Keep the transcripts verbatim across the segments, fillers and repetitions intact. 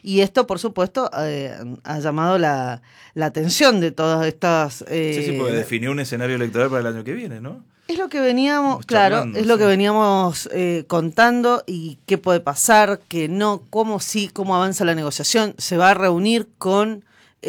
Y esto, por supuesto, eh, ha llamado la, la atención de todas estas... Eh, sí, sí, porque definió un escenario electoral para el año que viene, ¿no? Es lo que veníamos, Estamos claro, charlando, es lo sí. que veníamos eh, contando y qué puede pasar, qué no, cómo sí, cómo avanza la negociación. Se va a reunir con,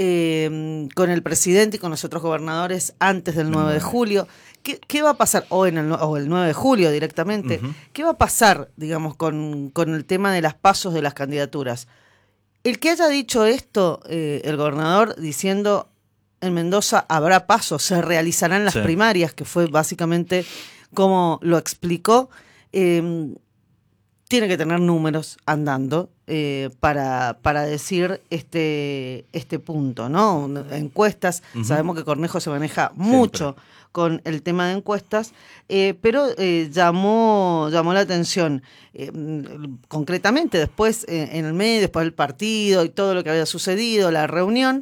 eh, con el presidente y con los otros gobernadores antes del nueve de julio. ¿Qué, qué va a pasar? O, en el, o el nueve de julio directamente. Uh-huh. ¿Qué va a pasar, digamos, con, con el tema de las pasos de las candidaturas? El que haya dicho esto, eh, el gobernador, diciendo... En Mendoza habrá pasos, se realizarán las sí. primarias, que fue básicamente como lo explicó. Eh, tiene que tener números andando eh, para, para decir este, este punto, ¿no? Encuestas, uh-huh. sabemos que Cornejo se maneja mucho Siempre. con el tema de encuestas, eh, pero eh, llamó, llamó la atención eh, concretamente después eh, en el medio, después del partido y todo lo que había sucedido, la reunión.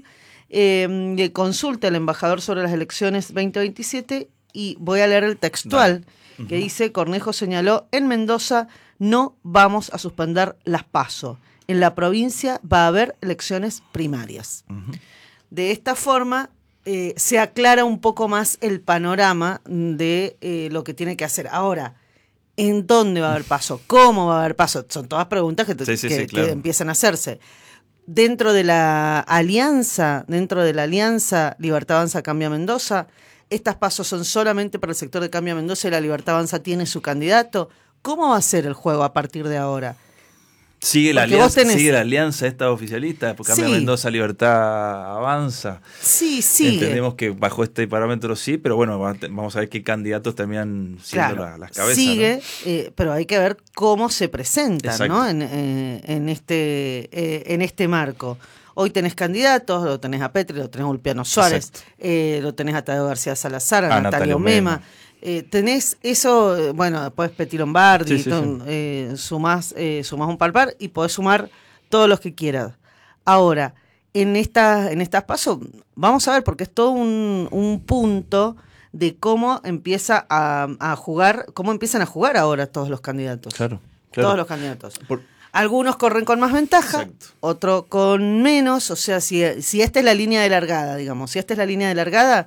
Eh, consulta el embajador sobre las elecciones veinte veintisiete y voy a leer el textual uh-huh. que dice: Cornejo señaló, en Mendoza no vamos a suspender las PASO, en la provincia va a haber elecciones primarias. Uh-huh. De esta forma eh, se aclara un poco más el panorama de eh, lo que tiene que hacer. Ahora, ¿en dónde va a haber PASO? ¿Cómo va a haber PASO? Son todas preguntas que, te, sí, sí, que, sí, claro. que empiezan a hacerse. Dentro de la alianza, dentro de la alianza Libertad Avanza Cambia Mendoza, estas pasos son solamente para el sector de Cambia Mendoza y la Libertad Avanza tiene su candidato. ¿Cómo va a ser el juego a partir de ahora? Sigue la, alianza, tenés... sigue la alianza esta oficialista, Cambia sí. Mendoza, Libertad Avanza. Sí, sí. Entendemos que bajo este parámetro sí, pero bueno, vamos a ver qué candidatos terminan siendo claro, la, las cabezas. Sigue, ¿no? eh, pero hay que ver cómo se presentan, ¿no? En, eh, en, este, eh, en este marco. Hoy tenés candidatos, lo tenés a Petri, lo tenés a Ulpiano Suárez, eh, lo tenés a Tadeo García Salazar, a, a Natalio Mema. Mema. Eh, tenés eso, bueno, después Peti Lombardi, sí, sí, todo, sí. Eh, sumás, eh, sumás un palpar y podés sumar todos los que quieras. Ahora, en estas en estas pasos, vamos a ver, porque es todo un, un punto de cómo empieza a, a jugar, cómo empiezan a jugar ahora todos los candidatos. Claro, claro. Todos los candidatos. Por... Algunos corren con más ventaja, otros con menos, o sea, si, si esta es la línea de largada, digamos, si esta es la línea de largada...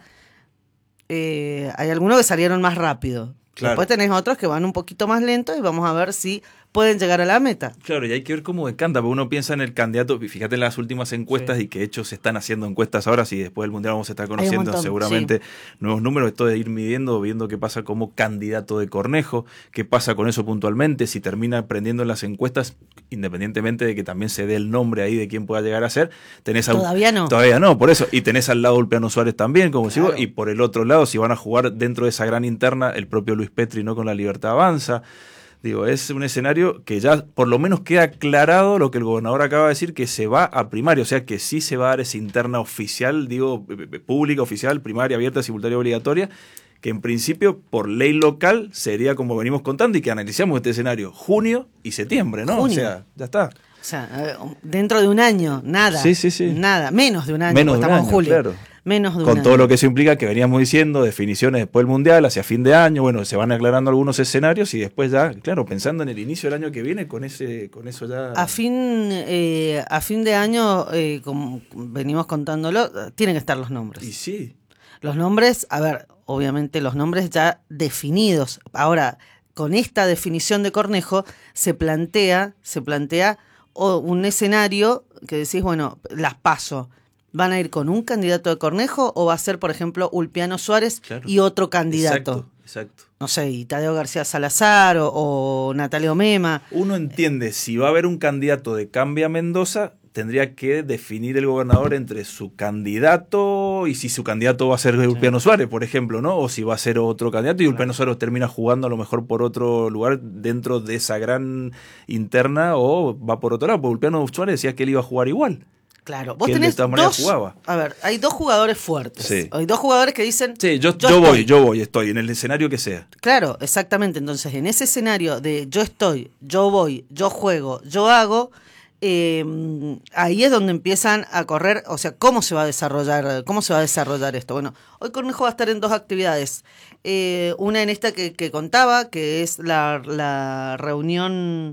Eh, hay algunos que salieron más rápido. Claro. Después tenés otros que van un poquito más lentos y vamos a ver si pueden llegar a la meta. Claro, y hay que ver cómo decanta, porque uno piensa en el candidato, fíjate en las últimas encuestas sí. y que de hecho se están haciendo encuestas ahora, si después del Mundial vamos a estar conociendo montón, seguramente sí. nuevos números, esto de ir midiendo, viendo qué pasa como candidato de Cornejo, qué pasa con eso puntualmente, si termina prendiendo en las encuestas, independientemente de que también se dé el nombre ahí de quién pueda llegar a ser, tenés a, todavía no. Todavía no, por eso, y tenés al lado Ulpiano Suárez también, como claro. digo, y por el otro lado, si van a jugar dentro de esa gran interna, el propio Luis Petri, ¿no? Con la Libertad Avanza. Digo, es un escenario que ya por lo menos queda aclarado lo que el gobernador acaba de decir, que se va a primaria, o sea que sí se va a dar esa interna oficial, digo, pública, oficial, primaria, abierta, simultánea, obligatoria, que en principio por ley local sería como venimos contando y que analizamos este escenario, junio y septiembre, ¿no? Junio. O sea, ya está. O sea, dentro de un año, nada. Sí, sí, sí. Nada, menos de un año, menos porque estamos año, en julio. Claro. Menos de un Con año. todo lo que eso implica, que veníamos diciendo, definiciones después del Mundial, hacia fin de año, bueno, se van aclarando algunos escenarios y después ya, claro, pensando en el inicio del año que viene, con ese con eso ya... A fin, eh, a fin de año, eh, como venimos contándolo, tienen que estar los nombres. Y sí. Los nombres, a ver, obviamente los nombres ya definidos. Ahora, con esta definición de Cornejo, se plantea, se plantea oh, un escenario que decís, bueno, las paso. ¿Van a ir con un candidato de Cornejo o va a ser, por ejemplo, Ulpiano Suárez claro. y otro candidato? Exacto, exacto. No sé, y Tadeo García Salazar o, o Natalio Mema. Uno entiende, si va a haber un candidato de Cambia Mendoza, tendría que definir el gobernador entre su candidato y si su candidato va a ser sí. Ulpiano Suárez, por ejemplo, ¿no? O si va a ser otro candidato y claro. Ulpiano Suárez termina jugando a lo mejor por otro lugar dentro de esa gran interna o va por otro lado, porque Ulpiano Suárez decía que él iba a jugar igual. Claro, vos tenés dos, jugaba. A ver, hay dos jugadores fuertes. Sí. Hay dos jugadores que dicen... Sí, yo, yo, yo voy, yo voy, estoy, en el escenario que sea. Claro, exactamente. Entonces, en ese escenario de yo estoy, yo voy, yo juego, yo hago, eh, ahí es donde empiezan a correr, o sea, cómo se va a desarrollar, cómo se va a desarrollar esto. Bueno, hoy Cornejo va a estar en dos actividades. Eh, una en esta que, que contaba, que es la, la reunión...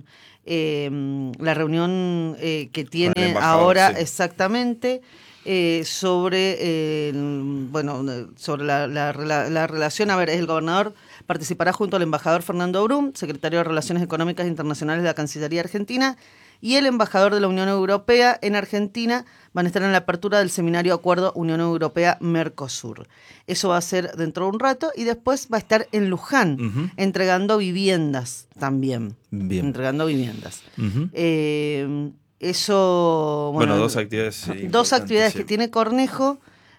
eh, la reunión eh, que tiene ahora sí. exactamente eh, sobre, eh, bueno, sobre la, la, la, la relación, a ver, es el gobernador participará junto al embajador Fernando Brum, secretario de Relaciones Económicas Internacionales de la Cancillería Argentina, y el embajador de la Unión Europea en Argentina. Van a estar en la apertura del seminario Acuerdo Unión Europea-Mercosur. Eso va a ser dentro de un rato y después va a estar en Luján, uh-huh. entregando viviendas también. Bien. Entregando viviendas. Uh-huh. Eh, eso... Bueno, bueno dos actividades. Dos actividades sí. que tiene Cornejo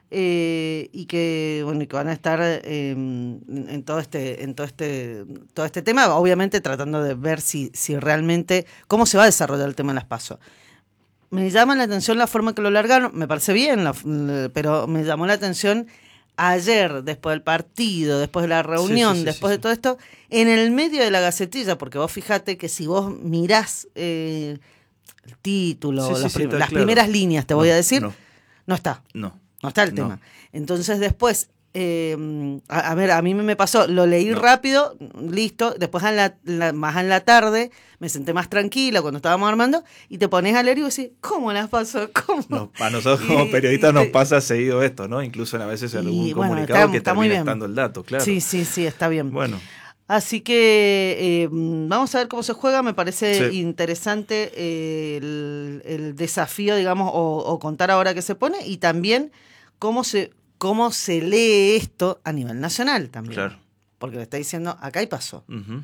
eh, y que bueno y que van a estar eh, en todo este en todo este todo este tema, obviamente tratando de ver si si realmente cómo se va a desarrollar el tema de las PASO. Me llama la atención la forma que lo largaron, me parece bien, la, pero me llamó la atención ayer, después del partido, después de la reunión, sí, sí, sí, después sí, sí. de todo esto, en el medio de la gacetilla, porque vos fíjate que si vos mirás eh, el título, sí, sí, sí, prim- las claro. primeras líneas, te voy no, a decir, no, no está. No. No está el no. tema. Entonces después, eh, a, a ver, a mí me pasó, lo leí no. rápido, listo, después en la, la, más en la tarde me senté más tranquila cuando estábamos armando y te pones a leer y vos decís, ¿cómo las pasó? ¿Cómo? No, a nosotros como periodistas y, nos pasa seguido esto, ¿no? Incluso a veces algún y, bueno, comunicado está, que está termina estando el dato, claro. Sí, sí, sí, está bien. Bueno. Así que eh, vamos a ver cómo se juega. Me parece sí. interesante eh, el, el desafío, digamos, o, o contar ahora qué se pone y también cómo se cómo se lee esto a nivel nacional también. Claro. Porque le está diciendo, acá y pasó. Uh-huh.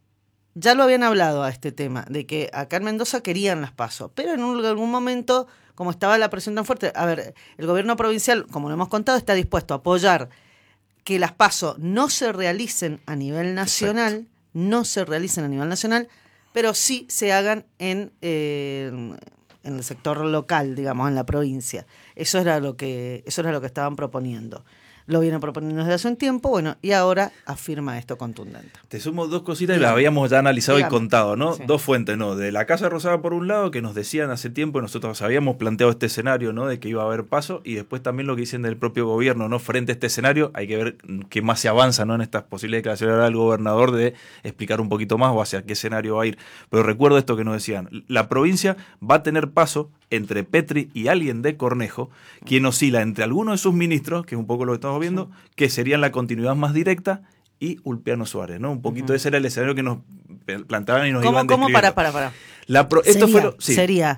Ya lo habían hablado a este tema, de que acá en Mendoza querían las PASO, pero en un, algún momento, como estaba la presión tan fuerte, a ver, el gobierno provincial, como lo hemos contado, está dispuesto a apoyar que las PASO no se realicen a nivel nacional, Exacto. no se realicen a nivel nacional, pero sí se hagan en, eh, en el sector local, digamos, en la provincia. Eso era lo que, eso era lo que estaban proponiendo. Lo vienen proponiendo desde hace un tiempo, bueno, y ahora afirma esto contundente. Te sumo dos cositas y las habíamos ya analizado Dígame. y contado, ¿no? Sí. Dos fuentes, ¿no? De la Casa Rosada por un lado, que nos decían hace tiempo, y nosotros habíamos planteado este escenario, ¿no? De que iba a haber paso, y después también lo que dicen del propio gobierno, ¿no? Frente a este escenario, hay que ver qué más se avanza, ¿no? En estas posibles declaraciones del gobernador de explicar un poquito más o hacia qué escenario va a ir. Pero recuerdo esto que nos decían, la provincia va a tener paso entre Petri y alguien de Cornejo, quien oscila entre algunos de sus ministros, que es un poco lo que estamos viendo, sí. que serían la continuidad más directa, y Ulpiano Suárez, ¿no? Un poquito uh-huh. ese era el escenario que nos planteaban y nos ¿Cómo, iban ¿Cómo? describiendo. Para, para, para. La pro, esto sería, fue lo, sí. sería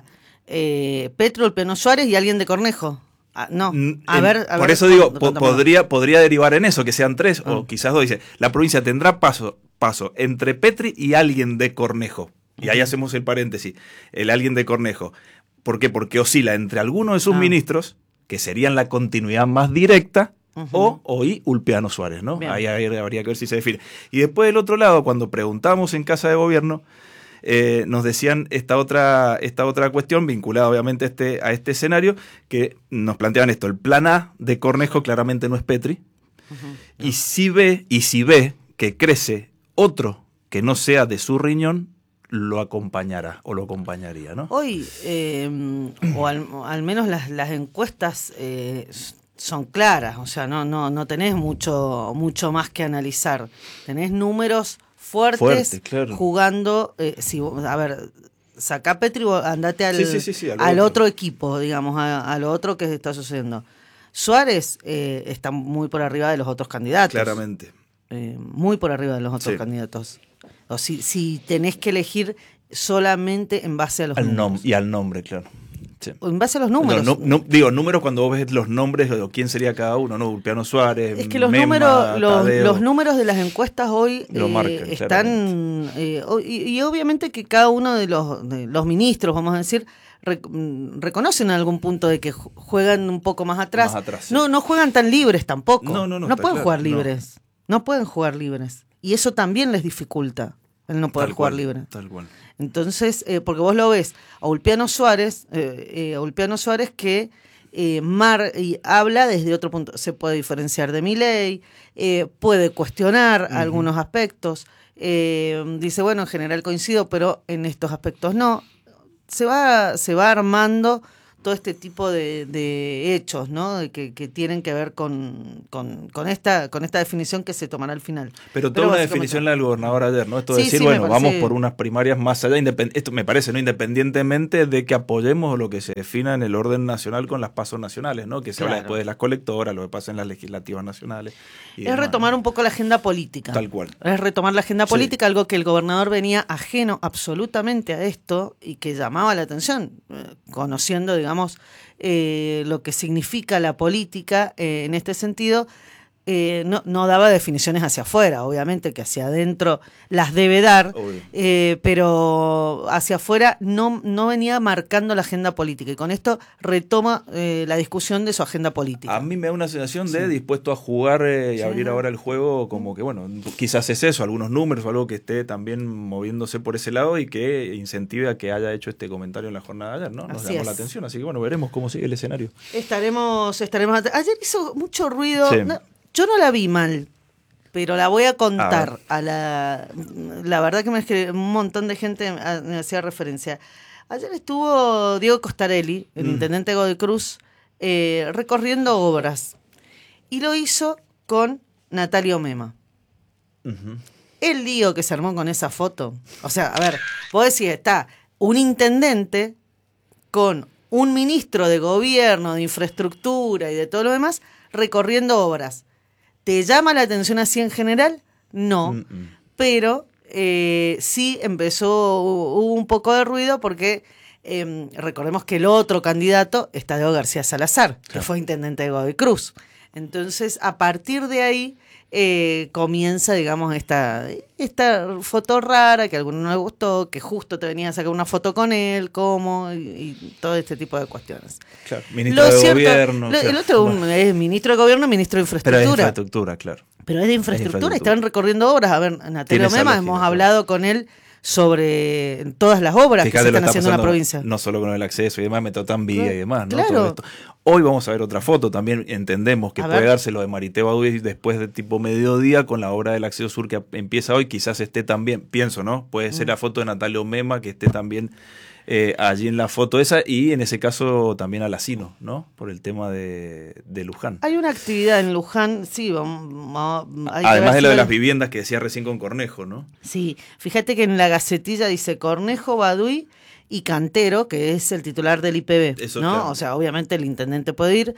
eh, Petro, Ulpiano Suárez y alguien de Cornejo. Ah, no, a en, ver, a por ver, eso digo, ¿cuándo, po, cuándo, podría, podría derivar en eso, que sean tres uh-huh. o quizás dos. Dice, la provincia tendrá paso, paso entre Petri y alguien de Cornejo. Y uh-huh. ahí hacemos el paréntesis, el alguien de Cornejo. ¿Por qué? Porque oscila entre algunos de sus ah. ministros, que serían la continuidad más directa, uh-huh. o, o y Ulpiano Suárez, ¿no? Ahí, ahí habría que ver si se define. Y después del otro lado, cuando preguntamos en Casa de Gobierno, eh, nos decían esta otra, esta otra cuestión, vinculada obviamente a este, a este escenario, que nos planteaban esto, el plan A de Cornejo claramente no es Petri, uh-huh. y si ve, y si ve que crece otro que no sea de su riñón, lo acompañará o lo acompañaría, ¿no? Hoy, eh, o al, al menos las, las encuestas eh, son claras, o sea, no, no, no tenés mucho, mucho más que analizar. Tenés números fuertes Fuerte, claro. jugando, eh, si, a ver, sacá Petri, andate al, sí, sí, sí, sí, al, al otro. otro equipo, digamos, a, a lo otro que está sucediendo. Suárez eh, está muy por arriba de los otros candidatos. Claramente. Eh, muy por arriba de los otros sí. candidatos. O si, si tenés que elegir solamente en base a los al números. Nom- y al nombre, claro. Sí. O en base a los números. No, no, no, digo, números cuando vos ves los nombres, o quién sería cada uno, ¿no? Ulpiano Suárez, es que los, Mema, números, los, Tadeo, los números de las encuestas hoy lo eh, marcan, están... Eh, y, y obviamente que cada uno de los, de los ministros, vamos a decir, rec- reconocen en algún punto de que juegan un poco más atrás. Más atrás sí. No, no juegan tan libres tampoco. No, no, no, no pueden claro, jugar libres. No. no pueden jugar libres. Y eso también les dificulta el no poder tal jugar cual, libre. Tal cual. Entonces, eh, porque vos lo ves, a Ulpiano Suárez, eh, eh, a Ulpiano Suárez que eh, mar, y habla desde otro punto, se puede diferenciar de Milei, eh, puede cuestionar uh-huh. algunos aspectos, eh, dice, bueno, en general coincido, pero en estos aspectos no. Se va, se va armando todo este tipo de, de hechos, ¿no? De que, que tienen que ver con, con, con, esta, con esta definición que se tomará al final. Pero toda una definición la del gobernador ayer, ¿no? Esto de sí, decir, sí, bueno, parece... vamos por unas primarias más allá, independ... esto me parece, ¿no? Independientemente de que apoyemos lo que se defina en el orden nacional con las pasos nacionales, ¿no? Que se claro. habla después de las colectoras, lo que pasa en las legislativas nacionales. Y es demás, retomar ¿no? un poco la agenda política. Tal cual. Es retomar la agenda política, sí. algo que el gobernador venía ajeno absolutamente a esto y que llamaba la atención, eh, conociendo, digamos, eh, lo que significa la política eh, en este sentido. Eh, no, no daba definiciones hacia afuera, obviamente que hacia adentro las debe dar, eh, pero hacia afuera no, no venía marcando la agenda política y con esto retoma eh, la discusión de su agenda política. A mí me da una sensación de sí. dispuesto a jugar eh, y sí. abrir ahora el juego como que, bueno, quizás es eso, algunos números o algo que esté también moviéndose por ese lado y que incentive a que haya hecho este comentario en la jornada de ayer, ¿no? Nos así llamó es. la atención, así que bueno, veremos cómo sigue el escenario. Estaremos, estaremos at- ayer hizo mucho ruido. Sí. No, yo no la vi mal, pero la voy a contar. A, a la la verdad que me escribió un montón de gente me, me hacía referencia. Ayer estuvo Diego Costarelli, el mm. intendente de Godoy Cruz, eh, recorriendo obras. Y lo hizo con Natalia Omema. Uh-huh. El lío que se armó con esa foto. O sea, a ver, vos decís, está un intendente con un ministro de gobierno, de infraestructura y de todo lo demás, recorriendo obras. ¿Te llama la atención así en general? No, Mm-mm. pero eh, sí empezó, hubo un poco de ruido porque eh, recordemos que el otro candidato es Tadeo García Salazar, claro. que fue intendente de Godoy Cruz. Entonces, a partir de ahí eh, comienza, digamos, esta, esta foto rara que a alguno no le gustó, que justo te venía a sacar una foto con él, cómo, y, y todo este tipo de cuestiones. Claro, ministro lo de cierto, gobierno. Lo, claro. El otro bueno. es ministro de gobierno, ministro de infraestructura. Pero es infraestructura, claro. Pero es de infraestructura, es infraestructura. Estaban recorriendo obras. A ver, Natalia Omema, hemos claro. hablado con él sobre todas las obras Fíjate, que se están haciendo en la provincia. No solo con el acceso y demás, Metrotranvía claro. y demás, ¿no? Claro. Todo esto. Hoy vamos a ver otra foto, también entendemos que a puede ver. darse lo de Marité Baduy después de tipo mediodía con la obra del acceso sur que empieza hoy, quizás esté también, pienso, ¿no? Puede ser mm. la foto de Natalia Omema que esté también eh, allí en la foto esa y en ese caso también a Lacino, ¿no? Por el tema de, de Luján. Hay una actividad en Luján, sí, vamos, hay además de lo de las viviendas que decía recién con Cornejo, ¿no? Sí, fíjate que en la Gacetilla dice Cornejo, Baduy y Cantero, que es el titular del I P B, Eso, ¿no? Claro. O sea, obviamente el intendente puede ir.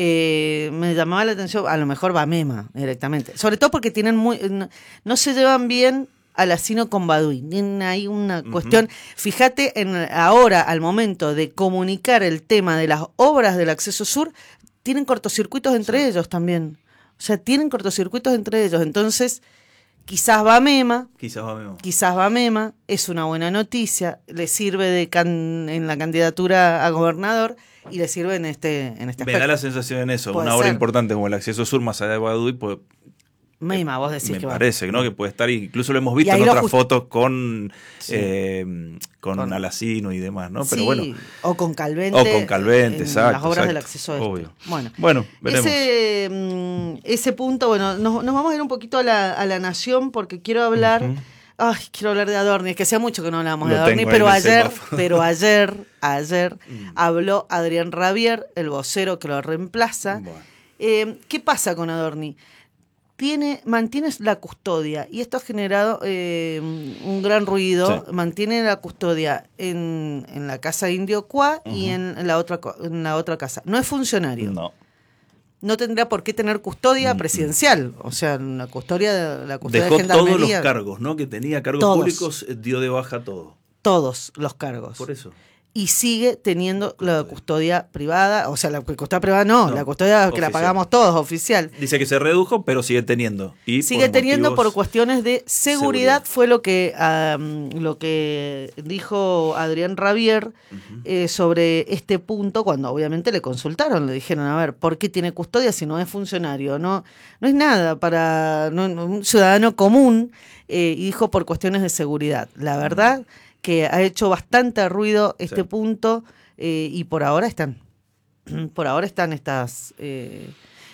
Eh, me llamaba la atención, a lo mejor va Mema directamente. Sobre todo porque tienen muy no, no se llevan bien a Lacino con Baduy. Tienen ahí una uh-huh. cuestión. Fíjate, en, ahora, al momento de comunicar el tema de las obras del acceso sur, tienen cortocircuitos entre sí. ellos también. O sea, tienen cortocircuitos entre ellos. Entonces, quizás va Mema, quizás va Mema, quizás va Mema, es una buena noticia, le sirve de can, en la candidatura a gobernador y le sirve en este en este Me aspecto. da la sensación en eso, puede una obra ser. importante como el acceso sur más allá de Baduy, pues Mema, vos decís me que parece, va. ¿no? Que puede estar, incluso lo hemos visto en otras just... fotos con sí. eh, con, con Alacino y demás, ¿no? Pero sí, bueno. O con Calvente. O con Calvente, en exacto. Las obras exacto, del acceso este. Obvio. Bueno, bueno veremos. Ese, ese punto, bueno, nos, nos vamos a ir un poquito a la, a la Nación porque quiero hablar. Uh-huh. Ay, quiero hablar de Adorni, es que hacía mucho que no hablábamos Lo de Adorni, pero ayer, semáforo. pero ayer, ayer mm. habló Adrián Rabier, el vocero que lo reemplaza. Bueno. Eh, ¿Qué pasa con Adorni? Tiene, mantiene la custodia y esto ha generado eh, un gran ruido. Sí. Mantiene la custodia en, en la casa de Indio Cuá uh-huh. y en, en, la otra, en la otra casa. No es funcionario. No. No tendrá por qué tener custodia presidencial, o sea, la custodia de la custodia Dejó de gendarmería. todos los cargos, ¿no? Que tenía cargos todos. públicos, dio de baja todo. Todos los cargos. Por eso. Y sigue teniendo custodia. La custodia privada, o sea, la custodia privada no, no la custodia que oficial. La pagamos todos, oficial. Dice que se redujo, pero sigue teniendo. Y sigue por teniendo motivos... por cuestiones de seguridad, seguridad. Fue lo que um, lo que dijo Adrián Rabier uh-huh. eh, sobre este punto, cuando obviamente le consultaron, le dijeron, a ver, ¿por qué tiene custodia si no es funcionario? No, no es nada para no, un ciudadano común, eh, y dijo por cuestiones de seguridad. La verdad... Uh-huh. que ha hecho bastante ruido este sí. punto eh, y por ahora están por ahora están estas eh,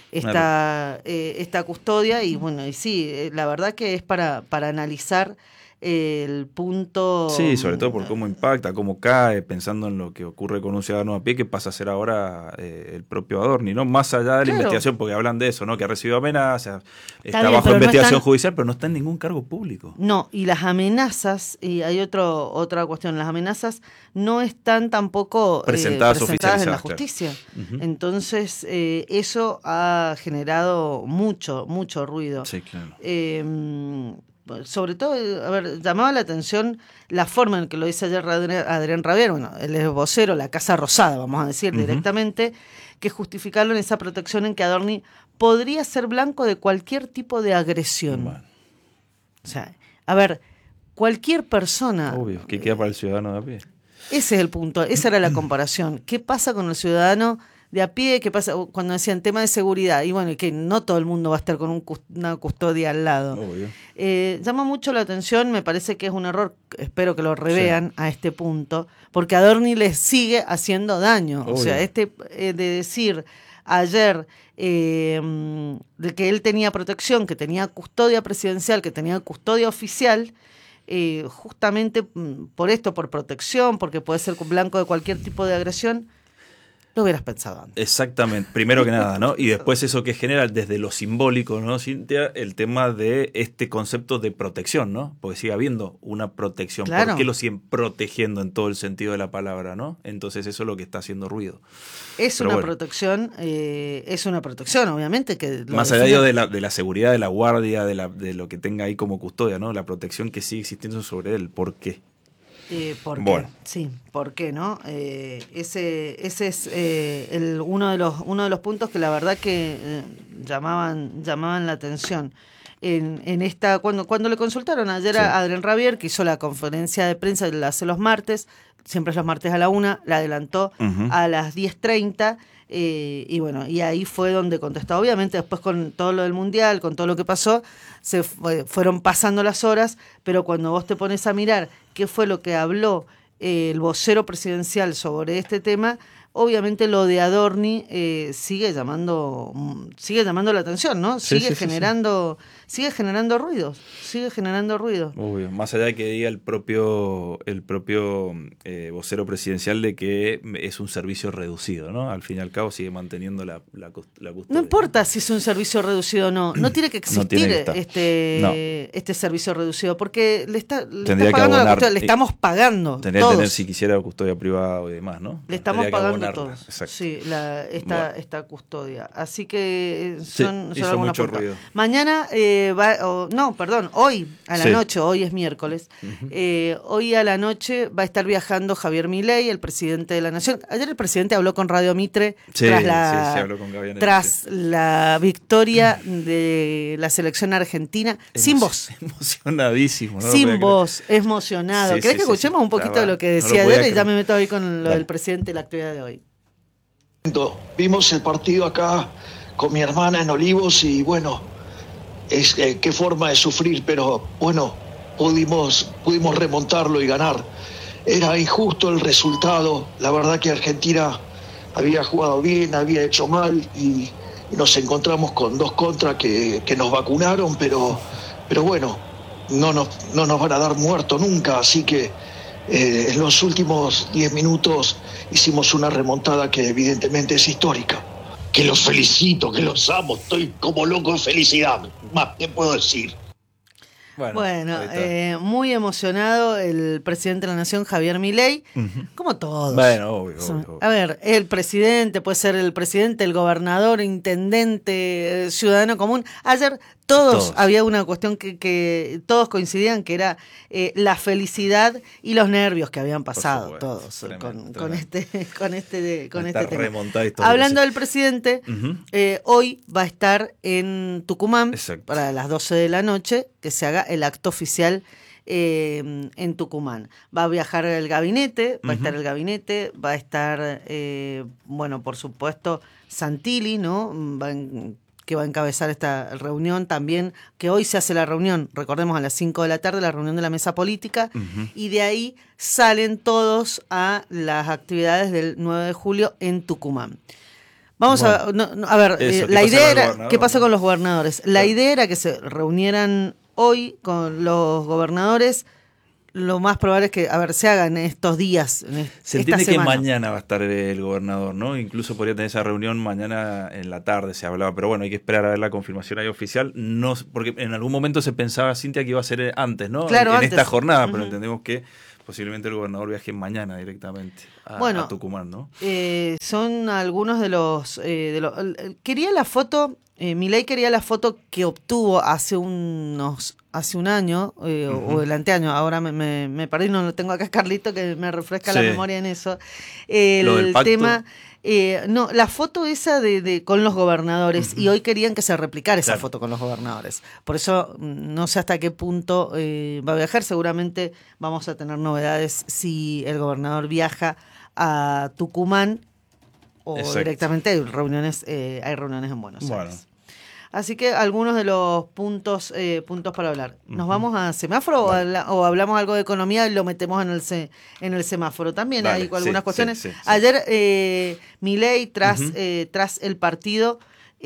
esta eh, esta custodia y bueno y sí eh, la verdad que es para para analizar eh, el punto... Sí, sobre todo por cómo impacta, cómo cae, pensando en lo que ocurre con un ciudadano a pie, que pasa a ser ahora eh, el propio Adorni, ¿no? Más allá de la Claro. investigación, porque hablan de eso, ¿no? Que ha recibido amenazas, está, bien, bajo pero no investigación están- judicial, pero no está en ningún cargo público. No, y las amenazas, y hay otro, otra cuestión, las amenazas no están tampoco eh, Presentadas, presentadas en la oficializadas, claro. justicia. Ujú. Entonces, eh, eso ha generado mucho, mucho ruido. Sí, claro. Eh, sobre todo, eh, a ver, llamaba la atención la forma en que lo dice ayer Adrián, Adrián Rabier, bueno, él es vocero, la Casa Rosada, vamos a decir Ujú. directamente, que justificaron esa protección en que Adorni podría ser blanco de cualquier tipo de agresión. Bueno, O sea, a ver, cualquier persona... obvio, ¿qué queda para el ciudadano de a pie? Ese es el punto, esa era la comparación. ¿Qué pasa con el ciudadano de a pie? ¿Qué pasa cuando decían tema de seguridad? Y bueno, que no todo el mundo va a estar con un, cust- una custodia al lado. Obvio. Eh, llama mucho la atención, me parece que es un error, espero que lo revean a este punto, porque Adorni les sigue haciendo daño. Obvio. O sea, este eh, de decir ayer eh, de que él tenía protección, que tenía custodia presidencial, que tenía custodia oficial, eh, justamente mm, por esto, por protección, porque puede ser blanco de cualquier tipo de agresión, lo hubieras pensado antes. Exactamente, primero que nada, ¿no? Y después eso que genera desde lo simbólico, ¿no, Cintia? El tema de este concepto de protección, ¿no? Porque sigue habiendo una protección. Claro. ¿Por qué lo siguen protegiendo en todo el sentido de la palabra, ¿no? Entonces eso es lo que está haciendo ruido. Es Pero una bueno. protección, eh, es una protección, obviamente. que lo Más allá define- de la, de la seguridad, de la guardia, de, la, de lo que tenga ahí como custodia, ¿no? La protección que sigue existiendo sobre él. ¿Por qué? Eh, ¿Por Bueno. qué? Sí, ¿por qué no? Eh, ese ese es eh, el, uno de los uno de los puntos que la verdad que eh, llamaban llamaban la atención. En, en esta cuando cuando le consultaron ayer Sí. a Adrián Rabier, que hizo la conferencia de prensa, la hace los martes, siempre es los martes a la una, la adelantó Ujú. a las diez treinta. Eh, y bueno, y ahí fue donde contestó. Obviamente después con todo lo del Mundial, con todo lo que pasó, se fue- fueron pasando las horas, pero cuando vos te pones a mirar qué fue lo que habló eh, el vocero presidencial sobre este tema, obviamente lo de Adorni eh, sigue llamando mm, sigue llamando la atención, ¿no? Sí, Sigue sí, sí, generando sigue generando ruidos, sigue generando ruidos. Obvio, más allá de que diga el propio el propio eh, vocero presidencial de que es un servicio reducido, ¿no? Al fin y al cabo sigue manteniendo la, la, cust- la custodia. No importa si es un servicio reducido o no, no tiene que No existir tiene que estar. este, No. este servicio reducido, porque le está, le está Tendría que pagando la abonar. custodia, le estamos pagando Tendría todos. que tener, si quisiera, custodia privada y demás, ¿no? Le estamos Tendría que pagando abonarla. todos. Exacto. Sí, la, esta, Bueno. esta custodia. Así que eh, Sí, son, son hizo algunos mucho puntos. ruido. Mañana eh, va, o, no, perdón, hoy a la Sí. noche, hoy es miércoles. eh, hoy a la noche va a estar viajando Javier Milei, el presidente de la Nación. Ayer el presidente habló con Radio Mitre Sí, tras la sí, sí, habló con Gabriel, tras sí. la victoria de la selección argentina sin voz. Emocionadísimo, ¿no? lo Sin podía creer. voz, emocionado. Sí, ¿Querés sí, que sí, escuchemos sí. un poquito Ya de va. lo que No lo decía podía ayer y ya creer. me meto ahí con lo Dale. del presidente y la actividad de hoy? Vimos el partido acá con mi hermana en Olivos y bueno, es eh, qué forma de sufrir, pero bueno, pudimos, pudimos remontarlo y ganar. Era injusto el resultado, la verdad que Argentina había jugado bien, había hecho mal y, y nos encontramos con dos contras que, que nos vacunaron, pero, pero bueno, no nos, no nos van a dar muerto nunca, así que eh, en los últimos diez minutos hicimos una remontada que evidentemente es histórica. Que los felicito, que los amo, estoy como loco de felicidad, más te puedo decir. Bueno, ahí está. eh, muy emocionado el presidente de la Nación, Javier Milei, Ujú. como todos. Bueno, obvio, Son- obvio, obvio. A ver, el presidente, puede ser el presidente, el gobernador, intendente, eh, ciudadano común. Ayer todos, Todos. había una cuestión que, que todos coincidían, que era eh, la felicidad y los nervios que habían pasado supuesto, todos tremendo, con, con tremendo. este con este con Esta este tema. remontada histórica, Hablando sí. del presidente, Ujú. eh, hoy va a estar en Tucumán Exacto. para las doce de la noche que se haga el acto oficial eh, en Tucumán. Va a viajar el gabinete, va a Ujú. estar el gabinete, va a estar, eh, bueno, por supuesto, Santilli, ¿no? Va en- que va a encabezar esta reunión también, que hoy se hace la reunión, recordemos a las cinco de la tarde, la reunión de la mesa política, Ujú. y de ahí salen todos a las actividades del nueve de julio en Tucumán. Vamos a, no, no, a ver, Eso, eh, ¿qué la pasa idea con el era, gobernador, ¿qué pasa no? con los gobernadores? La Claro. idea era que se reunieran hoy con los gobernadores, lo más probable es que, a ver, se hagan estos días. En est- Se esta entiende que semana. mañana va a estar el gobernador, ¿no? Incluso podría tener esa reunión mañana en la tarde, se hablaba, pero bueno, hay que esperar a ver la confirmación ahí oficial, no, porque en algún momento se pensaba, Cintia, que iba a ser antes, ¿no? Claro, en antes. esta jornada, Uh-huh. pero entendemos que posiblemente el gobernador viaje mañana directamente a, Bueno, a Tucumán, ¿no? Eh, son algunos de los... Eh, de los quería la foto, eh, Milei quería la foto que obtuvo hace unos hace un año, eh, uh-huh. o el anteaño, ahora me, me, me perdí, no lo tengo acá, Carlito, que me refresca sí. la memoria en eso. El ¿Lo del pacto? tema... Eh, no, la foto esa de, de con los gobernadores, uh-huh. y hoy querían que se replicara esa claro. foto con los gobernadores. Por eso no sé hasta qué punto eh, va a viajar. Seguramente vamos a tener novedades si el gobernador viaja a Tucumán o Exacto. directamente hay reuniones, eh, hay reuniones en Buenos bueno. Aires. Así que algunos de los puntos eh, puntos para hablar. ¿Nos uh-huh. vamos a semáforo o, habla, o hablamos algo de economía y lo metemos en el se, en el semáforo? También Dale, hay algunas sí, cuestiones. Sí, sí, Ayer eh, Milei, tras, uh-huh. eh, tras el partido,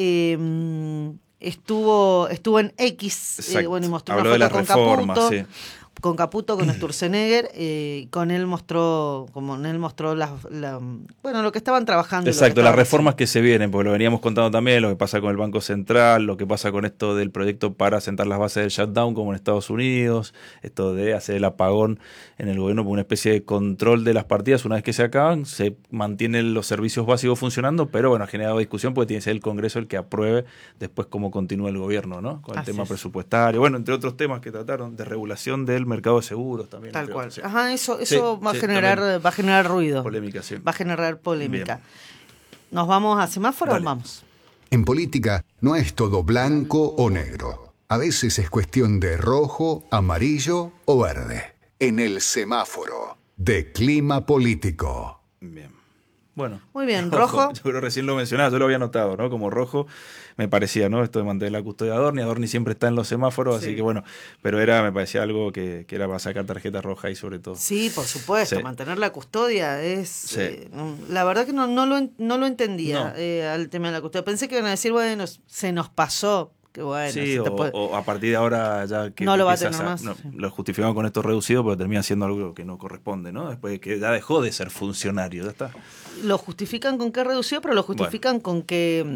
eh, estuvo estuvo en X, eh, bueno, y mostró Habló una foto de la con reforma, Caputo. Sí. con Caputo, con Sturzenegger, eh, con él mostró, como él mostró la, la, bueno, lo que estaban trabajando. Exacto, estaban las reformas haciendo. que se vienen, porque lo veníamos contando también, lo que pasa con el Banco Central, lo que pasa con esto del proyecto para sentar las bases del shutdown como en Estados Unidos, esto de hacer el apagón en el gobierno por una especie de control de las partidas, una vez que se acaban, se mantienen los servicios básicos funcionando, pero bueno, ha generado discusión porque tiene que ser el Congreso el que apruebe después cómo continúa el gobierno, ¿no? Con el Así tema es. presupuestario, bueno, entre otros temas que trataron, de regulación del mercado de seguros también. Tal cual. Sí. Ajá, eso, eso sí, va, a sí, generar, va a generar ruido. Polémica, sí. Va a generar polémica. Bien. ¿Nos vamos a semáforo Dale. o vamos? En política no es todo blanco o negro. A veces es cuestión de rojo, amarillo o verde. En el semáforo de Clima Político. Bien. Bueno. Muy bien, rojo. Yo creo que recién lo mencionaba, yo lo había notado, ¿no? Como rojo me parecía, ¿no? Esto de mantener la custodia de Adorni. Adorni siempre está en los semáforos, sí. así que bueno, pero era, me parecía algo que, que era para sacar tarjeta roja ahí sobre todo. Sí, por supuesto, sí. mantener la custodia es... Sí. Eh, la verdad que no, no, lo, no lo entendía no. eh, al tema de la custodia. Pensé que iban a decir, bueno, se nos pasó. Que bueno, sí, o, puede... o a partir de ahora ya que no lo va a tener a, más. No, sí. Lo justificamos con esto reducido, pero termina siendo algo que no corresponde, ¿no? Después de que ya dejó de ser funcionario, ya está. Lo justifican con que reducido, pero lo justifican bueno. con que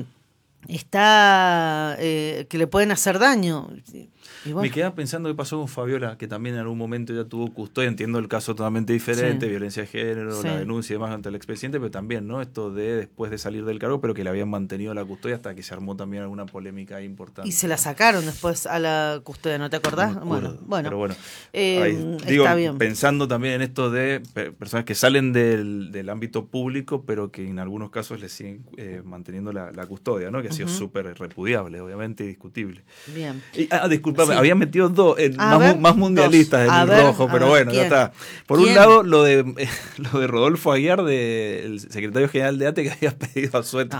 está eh, que le pueden hacer daño. Y bueno. Me quedaba pensando qué pasó con Fabiola, que también en algún momento ya tuvo custodia. Entiendo el caso totalmente diferente, sí. violencia de género, sí. la denuncia y demás ante el expresidente, pero también, ¿no? Esto de después de salir del cargo, pero que le habían mantenido la custodia hasta que se armó también alguna polémica importante. Y se la sacaron después a la custodia, ¿no te acordás? No bueno, bueno. Pero bueno, eh, ahí, digo, está bien. Pensando también en esto de personas que salen del, del ámbito público, pero que en algunos casos les siguen eh, manteniendo la, la custodia, ¿no? Que ha sido uh-huh. súper repudiable, obviamente, y discutible. Bien. Y, ah, disculpame, sí. había metido dos. Eh, más, ver, más mundialistas dos. en el ver, rojo, pero ver, bueno, ¿quién? ya está. Por ¿Quién? un lado, lo de eh, lo de Rodolfo Aguiar, de, el secretario general de A T E, que había pedido asueto,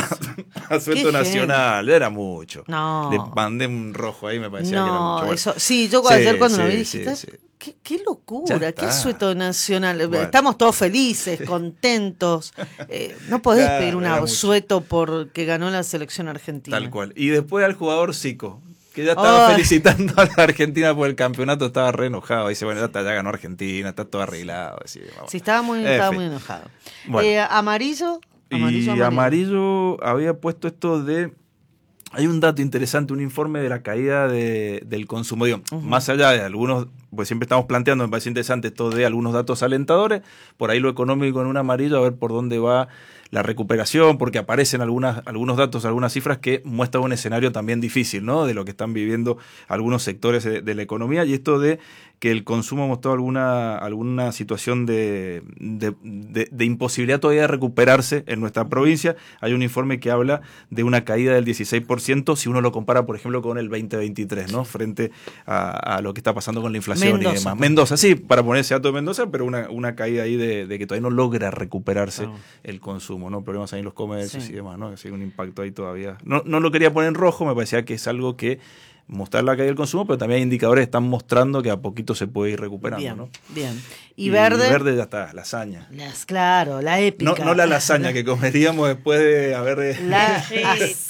no, asueto nacional. Genio. Era mucho. No. Le mandé un rojo ahí, me parecía no, que era mucho. Bueno. Eso, sí, yo sí, ayer cuando sí, lo vi sí, dije, sí. ¿Qué, qué locura, qué asueto nacional. Bueno. Estamos todos felices, contentos. Eh, no podés claro, pedir un asueto porque ganó la selección argentina. Tal cual. Y después al jugador Zico, que ya estaba oh. felicitando a la Argentina por el campeonato, estaba re enojado. Dice, bueno, ya, está, ya ganó Argentina, está todo arreglado. Así, sí, estaba muy, estaba muy enojado. Bueno. Eh, amarillo, amarillo, y amarillo. amarillo había puesto esto de... Hay un dato interesante, un informe de la caída de, del consumo. Digo, uh-huh. Más allá de algunos, pues siempre estamos planteando, me parece interesante esto de algunos datos alentadores, por ahí lo económico en un amarillo, a ver por dónde va la recuperación, porque aparecen algunas, algunos datos, algunas cifras que muestran un escenario también difícil, ¿no? De lo que están viviendo algunos sectores de, de la economía, y esto de que el consumo mostró alguna, alguna situación de, de, de, de imposibilidad todavía de recuperarse en nuestra provincia. Hay un informe que habla de una caída del dieciséis por ciento si uno lo compara, por ejemplo, con el veinte veintitrés, ¿no? Frente a, a lo que está pasando con la inflación Mendoza. y demás. Mendoza, sí, para poner ese dato de Mendoza, pero una, una caída ahí de, de que todavía no logra recuperarse no. el consumo, ¿no? Problemas ahí en los comercios sí. y demás, ¿no? Así un impacto ahí todavía. No, no lo quería poner en rojo, me parecía que es algo que mostrar la caída del consumo, pero también hay indicadores que están mostrando que a poquito se puede ir recuperando, bien, ¿no? Bien. ¿Y, y verde? verde ya está, lasaña. Las, claro, la épica. No, no la lasaña que comeríamos después de haber... La,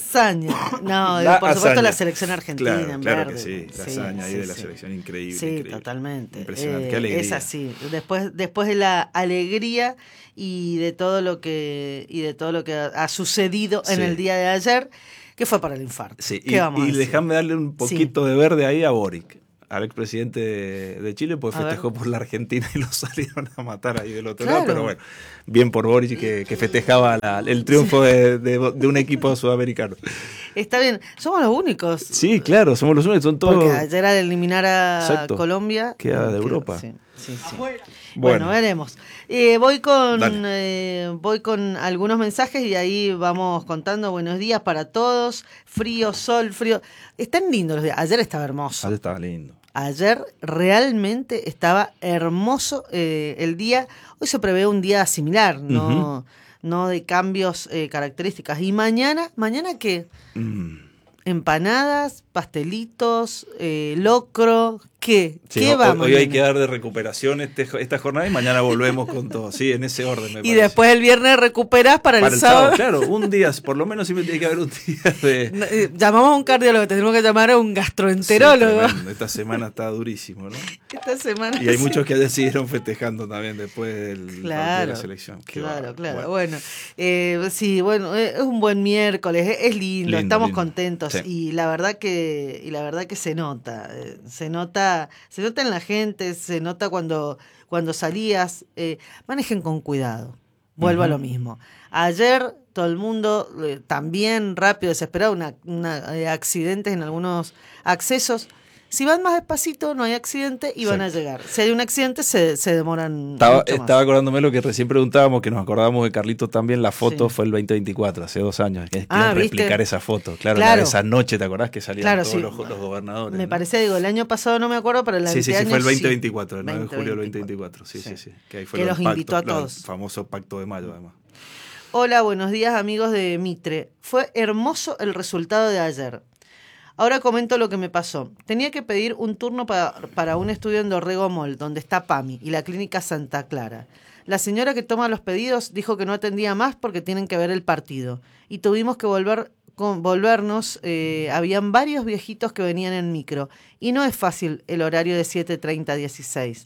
hazaña. No, La por supuesto hazaña. la selección argentina Claro, en claro verde. que sí, la Sí, hazaña ahí sí, de la sí. selección, increíble. Sí, increíble. totalmente. Impresionante, Eh, qué alegría. Es así. Después, después de la alegría y de todo lo que y de todo lo que ha, ha sucedido en Sí. el día de ayer, que fue para el infarto. Sí, ¿Qué y, vamos a y decir? déjame darle un poquito de verde ahí a Boric, al expresidente de, de Chile, pues A festejó ver. por la Argentina y lo salieron a matar ahí del otro Claro. lado, pero bueno, bien por Boric que, que festejaba la- el triunfo de, de- de un equipo sudamericano. Está bien, somos los únicos. Sí, claro, somos los únicos, son todos... Porque ayer al eliminar a Exacto. Colombia Queda de quedó, Europa. sí, sí, sí. Bueno. Bueno, veremos. Eh, voy con Dale. eh, voy con algunos mensajes y ahí vamos contando. Buenos días para todos. Frío, sol, frío. Están lindos los días. Ayer estaba hermoso. Ayer estaba lindo. Ayer realmente estaba hermoso eh, el día. Hoy se prevé un día similar, no, Ujú. no de cambios eh, características. Y mañana, ¿mañana qué? Mm. Empanadas, pastelitos, eh, locro, ¿qué? Sí, ¿Qué hoy, vamos? hoy hay nene? que dar de recuperación este, esta jornada y mañana volvemos con todo. Sí, en ese orden me Y parece. después el viernes recuperás para, Para el el sábado. sábado, claro, un día, por lo menos siempre tiene que haber un día de... Eh, Llamamos a un cardiólogo, tenemos que llamar a un gastroenterólogo. Sí, tremendo. Esta semana está durísimo, ¿no? Esta semana. Y hay sí. muchos que ayer siguieron festejando también después del partido de Claro, la selección. Qué claro, bárbaro. claro. Bueno. Bueno, eh, sí, bueno, eh, es un buen miércoles, es, es lindo, Lindo, estamos lindo. contentos Sí. y la verdad que y la verdad que se nota, eh, se nota, se nota en la gente, se nota cuando cuando salías, eh, manejen con cuidado. Vuelvo Ujú. a lo mismo. Ayer todo el mundo eh, también rápido, desesperado, una, una, eh, accidentes en algunos accesos. Si van más despacito, no hay accidente y van a Exacto. llegar. Si hay un accidente, se, se demoran Estaba, mucho más. estaba acordándome lo que recién preguntábamos, que nos acordábamos de Carlitos también, la foto Sí. fue el veinte veinticuatro, hace dos años. Que Ah, quieren ¿viste? replicar esa foto. Claro, Claro. la de esa noche, ¿te acordás que salían Claro, todos sí. los, los gobernadores? Me ¿no? parece, digo, el año pasado no me acuerdo, pero el Sí, sí, sí, anteaño fue el veinte sí. veinticuatro, el nueve de julio del veinte veinte veinticuatro. Sí, sí, Sí. sí. Que ahí fue Que lo los del pacto, invitó a claro, todos. el famoso pacto de mayo, además. Hola, buenos días amigos de Mitre. Fue hermoso el resultado de ayer. Ahora comento lo que me pasó. Tenía que pedir un turno para, para un estudio en Dorrego Mall, donde está PAMI y la clínica Santa Clara. La señora que toma los pedidos dijo que no atendía más porque tienen que ver el partido. Y tuvimos que volver, con, volvernos. Eh, habían varios viejitos que venían en micro. Y no es fácil el horario de siete treinta a dieciséis.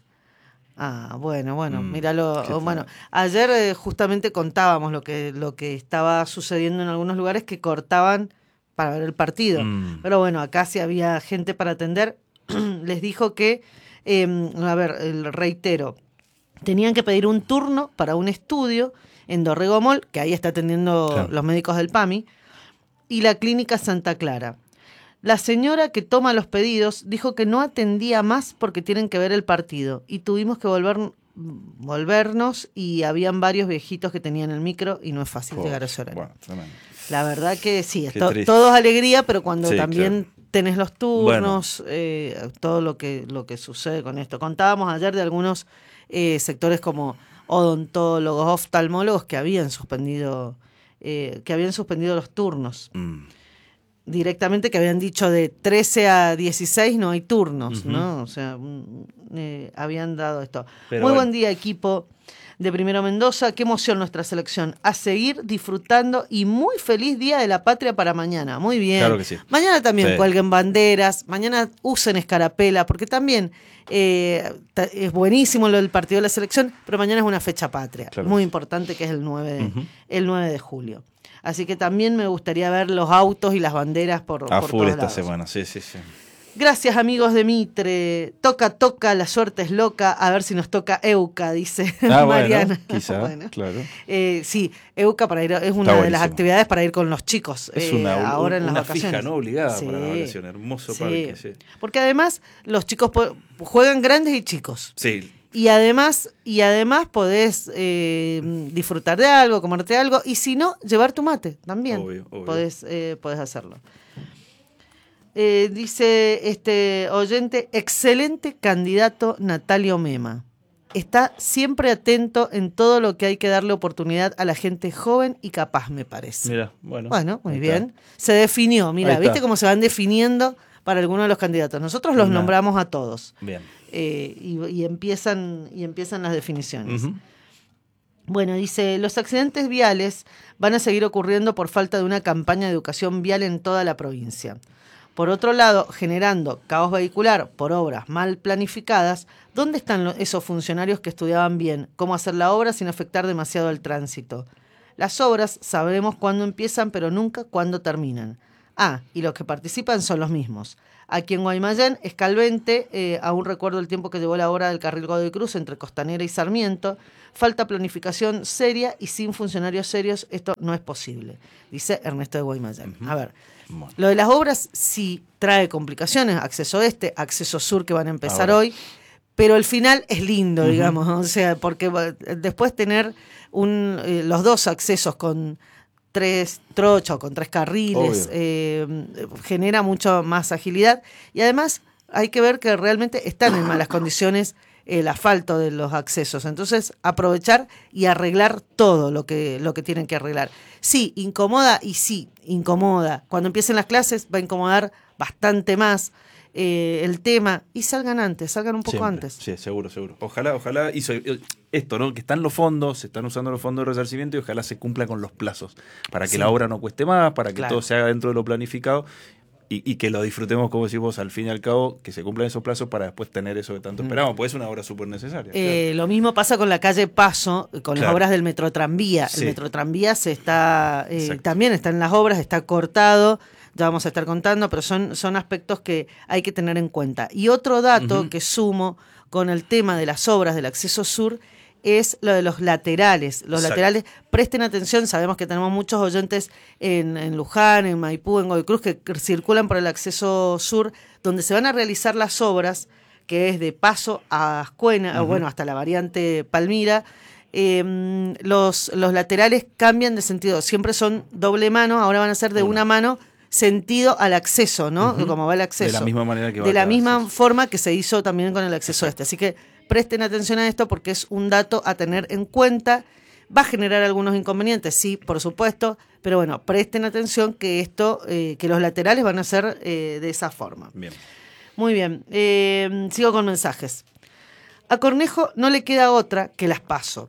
Ah, bueno, bueno, Mm, míralo. qué Bueno, tal. ayer eh, justamente contábamos lo que, lo que estaba sucediendo en algunos lugares que cortaban para ver el partido. Mm. Pero bueno, acá sí había gente para atender. Les dijo que, eh, a ver, el reitero, tenían que pedir un turno para un estudio en Dorrego Mall, que ahí está atendiendo Claro. los médicos del PAMI, y la clínica Santa Clara. La señora que toma los pedidos dijo que no atendía más porque tienen que ver el partido y tuvimos que volver, volvernos y habían varios viejitos que tenían el micro y no es fácil Joder, llegar a ese horario. Bueno, tremendo. La verdad que sí, Qué to- triste. todo es alegría, pero cuando Sí, también claro. tenés los turnos, eh, todo lo que, lo que sucede con esto. Contábamos ayer de algunos eh, sectores como odontólogos, oftalmólogos que habían suspendido, eh, que habían suspendido los turnos. Mm. Directamente que habían dicho de trece a dieciséis no hay turnos, Ujú. ¿no? O sea, mm, eh, habían dado esto. Pero Muy bueno. buen día, equipo de Primero Mendoza. Qué emoción nuestra selección. A seguir disfrutando y muy feliz Día de la Patria para mañana. Muy bien. Claro que sí. Mañana también Sí. cuelguen banderas, mañana usen escarapela, porque también eh, ta- es buenísimo lo del partido de la selección, pero mañana es una fecha patria, Claro muy que sí. importante, que es el nueve de, Ujú. el nueve de julio. Así que también me gustaría ver los autos y las banderas por, A por full todos esta lados. semana, sí, sí, sí. Gracias, amigos de Mitre. Toca, toca, la suerte es loca. A ver si nos toca Euca, dice Ah, Mariana. bueno, quizá, Bueno. claro. Eh, sí, Euca para ir, es una Está de las buenísimo. actividades para ir con los chicos. Es eh, una, ahora en una las vacaciones. fija, ¿no? Obligada Sí, para la vacación. Hermoso sí. parque, sí. Porque además los chicos po- juegan grandes y chicos. Sí, Y además, y además podés eh, disfrutar de algo, comerte algo, y si no, llevar tu mate también. Obvio, obvio. Podés, eh, podés hacerlo. Eh, dice este oyente, excelente candidato Natalio Mema. Está siempre atento en todo lo que hay que darle oportunidad a la gente joven y capaz, me parece. mira, bueno. Bueno, muy ahí bien. está. Se definió, mira, Ahí está. ¿viste cómo se van definiendo para algunos de los candidatos? Nosotros los Una- nombramos a todos. Bien. Eh, y, y empiezan y empiezan las definiciones. Ujú. Bueno, dice, los accidentes viales van a seguir ocurriendo por falta de una campaña de educación vial en toda la provincia. Por otro lado, generando caos vehicular por obras mal planificadas, ¿dónde están los, esos funcionarios que estudiaban bien cómo hacer la obra sin afectar demasiado al tránsito? Las obras sabremos cuándo empiezan, pero nunca cuándo terminan. Ah, y los que participan son los mismos. Aquí en Guaymallén, Escalvente, eh, aún recuerdo el tiempo que llevó la obra del carril Godoy Cruz entre Costanera y Sarmiento. Falta planificación seria y sin funcionarios serios esto no es posible, dice Ernesto de Guaymallén. Uh-huh. A ver, bueno. Lo de las obras sí trae complicaciones, acceso este, acceso sur que van a empezar Ahora. hoy, pero el final es lindo, uh-huh. digamos, o sea, porque después tener un, eh, los dos accesos con tres trochas o con tres carriles eh, genera mucho más agilidad y además hay que ver que realmente están en malas condiciones el asfalto de los accesos, entonces aprovechar y arreglar todo lo que, lo que tienen que arreglar. Sí, incomoda y sí, incomoda. Cuando empiecen las clases va a incomodar bastante más eh, el tema y salgan antes, salgan un poco Siempre. antes. Sí, seguro, seguro. Ojalá, ojalá hizo esto, ¿no? Que están los fondos, se están usando los fondos de resarcimiento y ojalá se cumpla con los plazos para que sí. la obra no cueste más, para que claro. todo se haga dentro de lo planificado. Y, y que lo disfrutemos, como decimos, al fin y al cabo, que se cumplan esos plazos para después tener eso que tanto esperamos, pues es una obra súper necesaria. Eh, claro. Lo mismo pasa con la calle Paso, con claro. las obras del Metrotranvía. Sí. El Metrotranvía se está, eh, también está en las obras, está cortado, ya vamos a estar contando, pero son, son aspectos que hay que tener en cuenta. Y otro dato uh-huh. que sumo con el tema de las obras del acceso sur es lo de los laterales. Los Exacto. laterales, presten atención, sabemos que tenemos muchos oyentes en, en Luján, en Maipú, en Godoy Cruz, que circulan por el acceso sur, donde se van a realizar las obras, que es de Paso a Ascuena, uh-huh. o bueno, hasta la variante Palmira. Eh, los, los laterales cambian de sentido, siempre son doble mano, ahora van a ser de una, una mano sentido al acceso, ¿no? Uh-huh. Como va el acceso. De la misma manera que va De la misma acceso. forma que se hizo también con el acceso Exacto. este. Así que presten atención a esto porque es un dato a tener en cuenta. Va a generar algunos inconvenientes, sí, por supuesto, pero bueno, presten atención que esto, eh, que los laterales van a ser eh, de esa forma. Bien. Muy bien, eh, sigo con mensajes. A Cornejo no le queda otra que las PASO.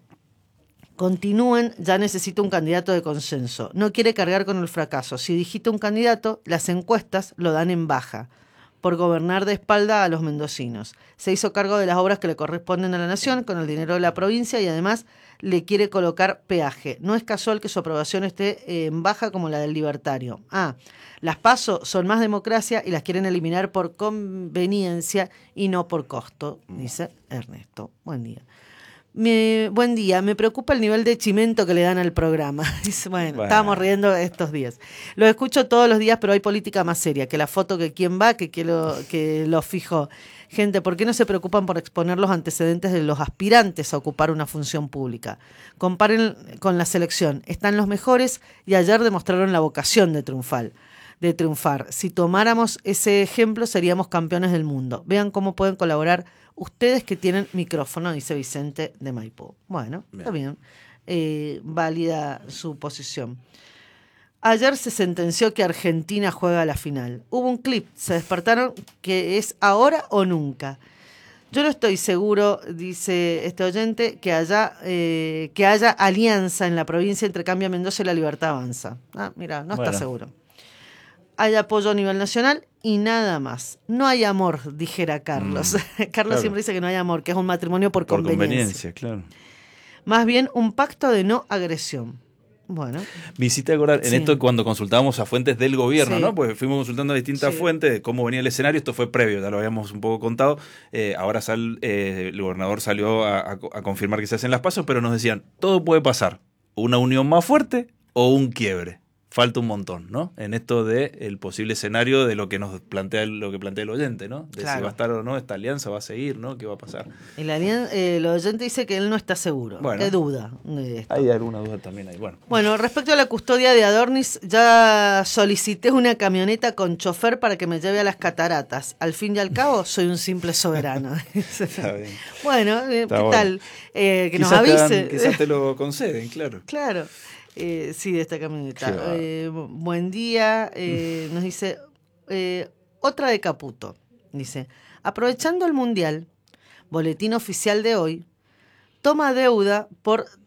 Continúen, ya necesita un candidato de consenso. No quiere cargar con el fracaso. Si digita un candidato, las encuestas lo dan en baja por gobernar de espalda a los mendocinos. Se hizo cargo de las obras que le corresponden a la nación con el dinero de la provincia y además le quiere colocar peaje. No es casual que su aprobación esté en baja como la del libertario. Ah, las PASO son más democracia y las quieren eliminar por conveniencia y no por costo, dice Ernesto. Buen día. Me, buen día, me preocupa el nivel de chimento que le dan al programa. Dice, bueno, bueno, estábamos riendo estos días. Lo escucho todos los días, pero hay política más seria, que la foto, que quién va, que, que, lo, que lo fijo. Gente, ¿por qué no se preocupan por exponer los antecedentes de los aspirantes a ocupar una función pública? Comparen con la selección. Están los mejores y ayer demostraron la vocación de triunfar. de triunfar. Si tomáramos ese ejemplo, seríamos campeones del mundo. Vean cómo pueden colaborar ustedes que tienen micrófono, dice Vicente de Maipú. Bueno, bien. Está bien. Eh, válida su posición. Ayer se sentenció que Argentina juega la final. Hubo un clip, se despertaron que es ahora o nunca. Yo no estoy seguro, dice este oyente, que haya, eh, que haya alianza en la provincia entre Cambia Mendoza y La Libertad Avanza. Ah, mira, no bueno. está seguro. Hay apoyo a nivel nacional y nada más. No hay amor, dijera Carlos. Mm, Carlos claro. siempre dice que no hay amor, que es un matrimonio por, por conveniencia. conveniencia, claro. Más bien un pacto de no agresión. Bueno. Me hiciste acordar en sí. esto cuando consultábamos a fuentes del gobierno, sí. ¿no? Pues fuimos consultando a distintas sí. fuentes de cómo venía el escenario. Esto fue previo, ya lo habíamos un poco contado. Eh, ahora sal, eh, el gobernador salió a, a, a confirmar que se hacen las pasos, pero nos decían, todo puede pasar. Una unión más fuerte o un quiebre. Falta un montón, ¿no? En esto de el posible escenario de lo que nos plantea lo que plantea el oyente, ¿no? De claro. si va a estar o no esta alianza, va a seguir, ¿no? ¿Qué va a pasar? El, alien, eh, el oyente dice que él no está seguro, bueno, que duda de esto. Hay alguna duda también ahí, bueno. Bueno, respecto a la custodia de Adornis, ya solicité una camioneta con chofer para que me lleve a las cataratas. Al fin y al cabo, soy un simple soberano. Está bien. Bueno, eh, está ¿qué bueno. tal? Eh, que quizás nos avise. Te dan, quizás te lo conceden, claro. Claro. Eh, sí, de esta camioneta. Eh, buen día. Eh, nos dice, eh, otra de Caputo. Dice, aprovechando el Mundial, boletín oficial de hoy, toma deuda por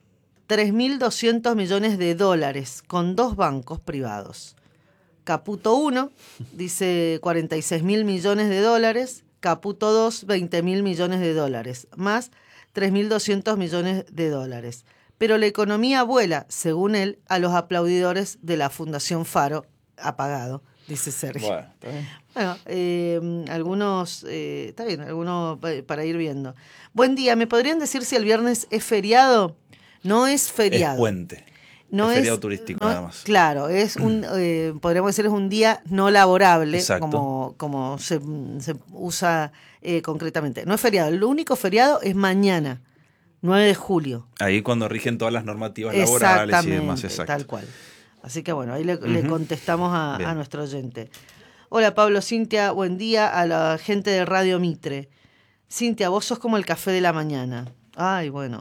tres mil doscientos millones de dólares con dos bancos privados. Caputo uno dice cuarenta y seis mil millones de dólares, Caputo dos, veinte mil millones de dólares, más tres mil doscientos millones de dólares. Pero la economía vuela, según él, a los aplaudidores de la Fundación Faro, apagado, dice Sergio. Bueno, está bien. Bueno, eh, algunos, eh, está bien, algunos para ir viendo. Buen día, ¿me podrían decir si el viernes es feriado? No es feriado. Es puente. No es es feriado turístico, no, nada más. Claro, es un, eh, podríamos decir, es un día no laborable, Exacto. como, como se, se usa eh, concretamente. No es feriado, el único feriado es mañana, nueve de julio. Ahí cuando rigen todas las normativas laborales y demás, exacto. Tal cual. Así que bueno, ahí le, Uh-huh. le contestamos a, a nuestro oyente. Hola Pablo, Cintia, buen día a la gente de Radio Mitre. Cintia, vos sos como el café de la mañana. Ay, bueno.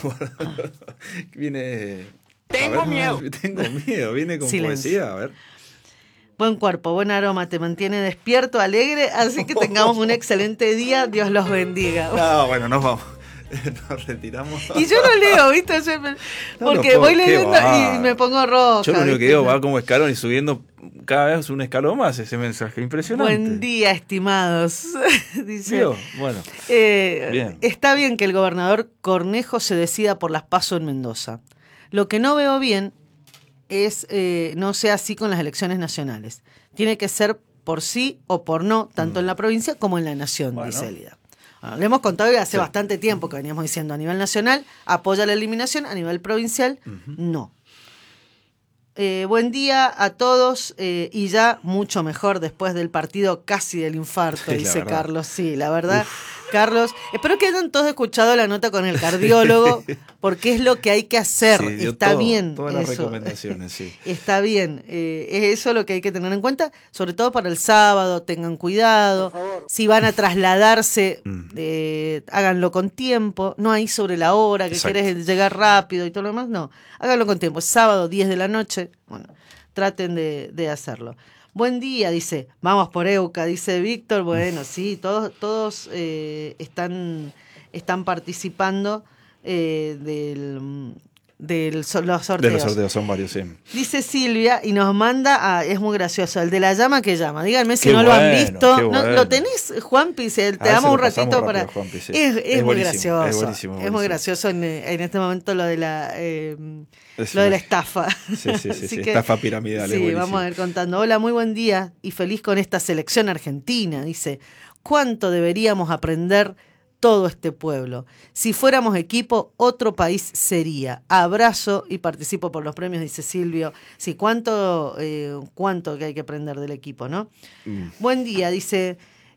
Viene... Tengo ver, miedo. Tengo miedo, viene con Silencio. poesía, a ver. Buen cuerpo, buen aroma, te mantiene despierto, alegre, así que tengamos un excelente día, Dios los bendiga. No, bueno, nos vamos. Nos retiramos. Y yo no leo, ¿viste? Yo me- No, porque no, voy ¿qué leyendo va? y me pongo roja. Yo lo único que ¿viste? digo va como escalón y subiendo cada vez un escalón más ese mensaje. Impresionante. Buen día, estimados. Dice, Digo, bueno. eh, Bien. Está bien que el gobernador Cornejo se decida por las PASO en Mendoza. Lo que no veo bien es eh, no sea así con las elecciones nacionales. Tiene que ser por sí o por no, tanto en la provincia como en la nación, Bueno. dice Elida. Bueno, le hemos contado hace Sí. bastante tiempo que veníamos diciendo a nivel nacional apoya la eliminación, a nivel provincial no. Eh, buen día a todos eh, y ya mucho mejor después del partido casi del infarto, Sí, la dice verdad. Carlos. Sí, la verdad, Carlos. Espero que hayan todos escuchado la nota con el cardiólogo, porque es lo que hay que hacer. Sí, dio Está todo, bien. Todas las eso. recomendaciones, sí. Está bien. Eh, es eso lo que hay que tener en cuenta, sobre todo para el sábado. Tengan cuidado. Si van a trasladarse, Mm. eh, háganlo con tiempo. No ahí sobre la hora, que Exacto. quieres llegar rápido y todo lo demás. No, háganlo con tiempo. Sábado, diez de la noche. Bueno, traten de, de hacerlo. Buen día, dice. Vamos por Euca, dice Víctor. Bueno, sí, todos, todos eh, están, están participando eh, del, del so- los De sorteos. los sorteos son varios, sí. Dice Silvia y nos manda a, es muy gracioso, el de la llama que llama. Díganme si Qué no lo han bueno, visto. qué ¿No, bueno. ¿Lo tenés, Juanpi? Se- A Te ver, damos se un lo pasamos ratito para. rápido, Juanpi, sí. Es, es Es muy buenísimo, gracioso. es buenísimo, Es muy buenísimo. gracioso en, en este momento lo de la eh, Es lo de la una- estafa. Sí, sí, sí, Así sí, que- estafa piramidal, es Sí, buenísimo. vamos a ir contando. Hola, muy buen día y feliz con esta selección argentina. Dice, ¿cuánto deberíamos aprender todo este pueblo? Si fuéramos equipo, otro país sería. Abrazo y participo por los premios, dice Silvio. Sí, cuánto, eh, cuánto que hay que aprender del equipo, ¿no? Mm. Buen día, dice.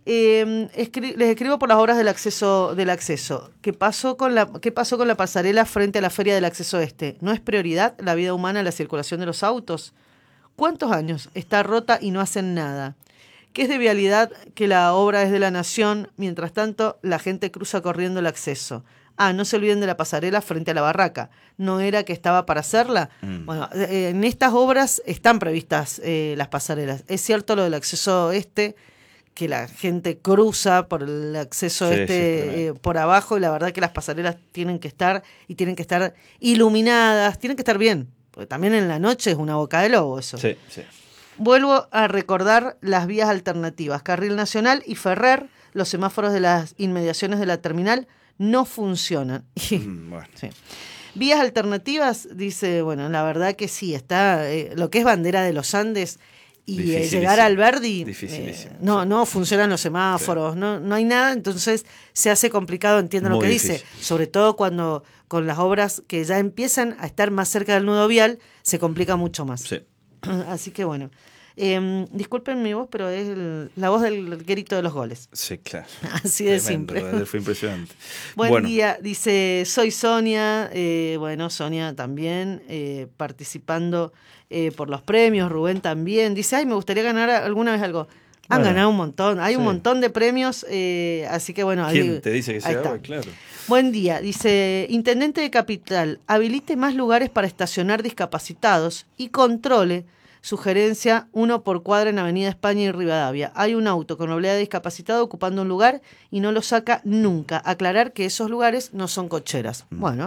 eh, escri- les escribo por las obras del acceso del acceso. ¿Qué pasó con la qué pasó con la pasarela frente a la feria del acceso este? ¿No es prioridad la vida humana, la circulación de los autos? ¿Cuántos años está rota y no hacen nada? ¿Qué es de vialidad que la obra es de la nación? Mientras tanto, la gente cruza corriendo el acceso. Ah, no se olviden de la pasarela frente a la barraca. ¿No era que estaba para hacerla? Mm. Bueno, eh, en estas obras están previstas eh, las pasarelas. Es cierto lo del acceso este, que la gente cruza por el acceso Sí, sí, este tremendo. eh, por abajo, y la verdad que las pasarelas tienen que estar y tienen que estar iluminadas, tienen que estar bien, porque también en la noche es una boca de lobo eso. Sí, sí. Vuelvo a recordar las vías alternativas, Carril Nacional y Ferrer, los semáforos de las inmediaciones de la terminal no funcionan. Mm, bueno. Sí. Vías alternativas, dice, bueno, la verdad que sí, está eh, lo que es bandera de los Andes y eh, Dificilísimo. llegar al Verdi, Dificilísimo, eh, no, no funcionan los semáforos, no, no hay nada, entonces se hace complicado, entiendo lo Muy que difícil. dice, sobre todo cuando con las obras que ya empiezan a estar más cerca del nudo vial, se complica mucho más. Sí. Así que bueno, eh, disculpen mi voz, pero es el- la voz del grito de los goles. Sí, claro. Así de Tremendo, simple. ayer fue impresionante. Buen Bueno, día, dice, soy Sonia, eh, bueno, Sonia también eh, participando eh, por los premios, Rubén también, dice, ay, me gustaría ganar alguna vez algo. Han Bueno, ganado un montón, hay un sí. montón de premios, eh, así que bueno, ahí, ¿quién te dice que ahí sea está. hoy? Claro. Buen día, dice, Intendente de Capital, habilite más lugares para estacionar discapacitados y controle, sugerencia, uno por cuadra en Avenida España y Rivadavia. Hay un auto con oblea de discapacitado ocupando un lugar y no lo saca nunca. Aclarar que esos lugares no son cocheras. Mm. Bueno,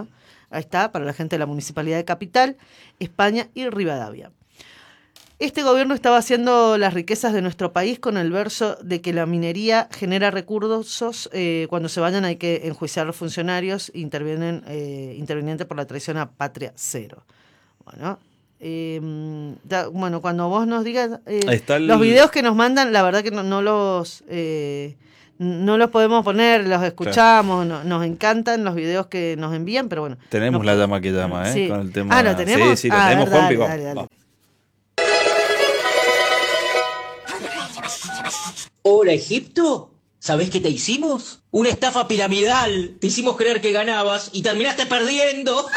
Ahí está, para la gente de la Municipalidad de Capital, España y Rivadavia. Este gobierno está vaciando las riquezas de nuestro país con el verso de que la minería genera recursos, eh, cuando se vayan hay que enjuiciar a los funcionarios intervienen, eh, intervinientes por la traición a patria cero. Bueno, eh, da, bueno cuando vos nos digas eh, el... los videos que nos mandan, la verdad que no, no los... Eh, No los podemos poner, los escuchamos, claro. no, nos encantan los videos que nos envían, pero bueno. Tenemos no, la llama que llama, ¿eh? Sí. Con el tema. Ah, ¿lo tenemos? Sí, sí, lo ah, tenemos, dale, Juanpi. dale, dale, dale. Hola, Egipto. ¿Sabés qué te hicimos? Una estafa piramidal. Te hicimos creer que ganabas y terminaste perdiendo.